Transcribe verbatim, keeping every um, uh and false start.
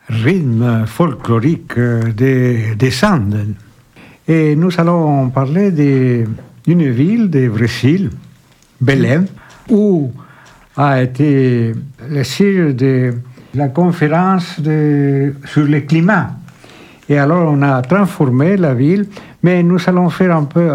rythme folklorique des, des Andes. Et nous allons parler d'une ville de Brésil, Belém, où a été le siège de la conférence de, sur le climat. Et alors on a transformé la ville, mais nous allons faire un peu